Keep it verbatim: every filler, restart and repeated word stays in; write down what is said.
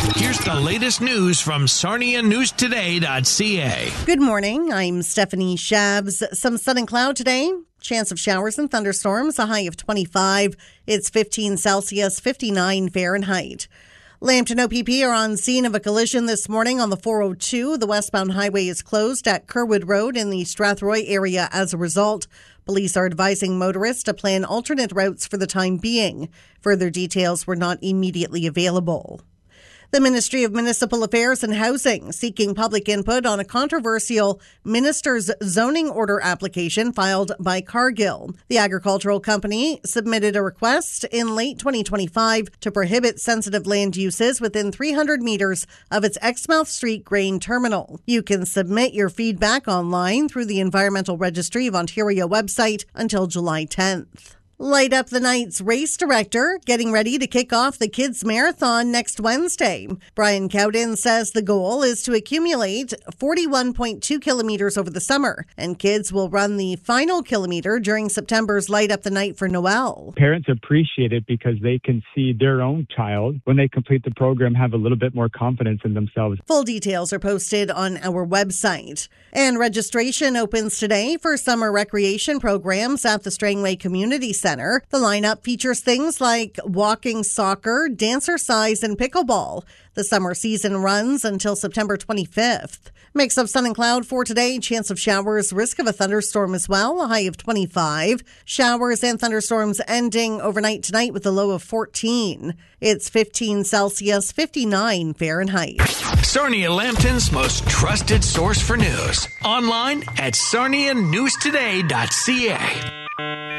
Here's the latest news from Sarnia News Today dot C A. Good morning. I'm Stephanie Shabs. Some sun and cloud today. Chance of showers and thunderstorms. A high of twenty-five. It's fifteen Celsius, fifty-nine Fahrenheit. Lambton O P P are on scene of a collision this morning on the four oh two. The westbound highway is closed at Kerwood Road in the Strathroy area as a result. Police are advising motorists to plan alternate routes for the time being. Further details were not immediately available. The Ministry of Municipal Affairs and Housing seeking public input on a controversial minister's zoning order application filed by Cargill. The agricultural company submitted a request in late twenty twenty-five to prohibit sensitive land uses within three hundred meters of its Exmouth Street grain terminal. You can submit your feedback online through the Environmental Registry of Ontario website until July tenth. Light Up the Night's race director getting ready to kick off the Kids Marathon next Wednesday. Brian Cowden says the goal is to accumulate forty-one point two kilometers over the summer, and kids will run the final kilometer during September's Light Up the Night for Noel. Parents appreciate it because they can see their own child, when they complete the program, have a little bit more confidence in themselves. Full details are posted on our website. And registration opens today for summer recreation programs at the Strangway Community Center. Center. The lineup features things like walking, soccer, dancercise, and pickleball. The summer season runs until September twenty-fifth. Mix of sun and cloud for today. Chance of showers, risk of a thunderstorm as well. A high of twenty-five. Showers and thunderstorms ending overnight tonight with a low of fourteen. It's fifteen Celsius, fifty-nine Fahrenheit. Sarnia Lambton's most trusted source for news. Online at Sarnia News Today dot C A.